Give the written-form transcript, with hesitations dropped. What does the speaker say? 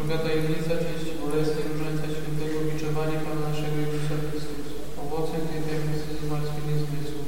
Druga tajemnica części bolesnej Różańca Świętego, biczowanie Pana naszego Jezusa Chrystusa. Owocem tej tajemnicy zmartwienie zmysłu.